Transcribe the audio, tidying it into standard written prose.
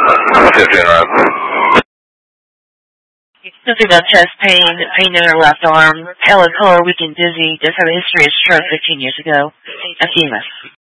15 rounds. Something about chest pain, pain in her left arm, pale in color, weak and dizzy, does have a history of stroke 15 years ago. FDMS.